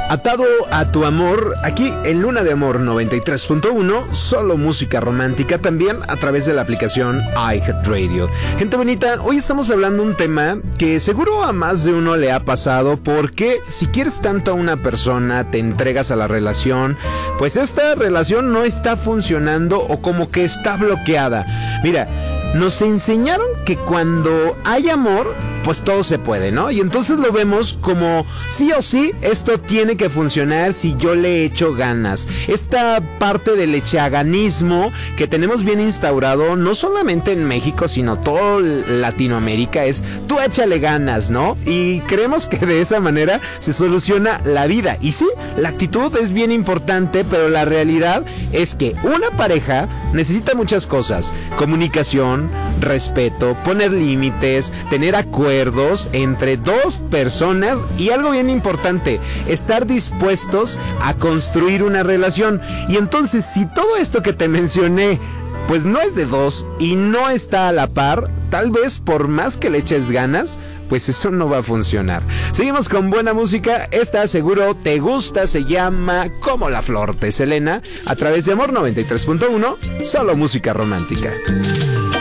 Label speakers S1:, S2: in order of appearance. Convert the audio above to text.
S1: Atado a tu amor, aquí en Luna de Amor 93.1, solo música romántica, también a través de la aplicación iHeartRadio. Gente bonita, hoy estamos hablando de un tema que seguro a más de uno le ha pasado, porque si quieres tanto a una persona, te entregas a la relación, pues esta relación no está funcionando o como que está bloqueada. Mira, nos enseñaron que cuando hay amor, pues todo se puede, ¿no? Y entonces lo vemos como sí o sí, esto tiene que funcionar si yo le echo ganas. Esta parte del echeaganismo que tenemos bien instaurado, no solamente en México, sino todo Latinoamérica, es tú échale ganas, ¿no? Y creemos que de esa manera se soluciona la vida. Y sí, la actitud es bien importante, pero la realidad es que una pareja necesita muchas cosas: comunicación, respeto, poner límites, tener acuerdos entre dos personas y algo bien importante, estar dispuestos a construir una relación. Y entonces, si todo esto que te mencioné pues no es de dos y no está a la par, tal vez por más que le eches ganas, pues eso no va a funcionar. Seguimos con buena música. Esta seguro te gusta, se llama Como la Flor de Selena, a través de Amor 93.1, solo música romántica.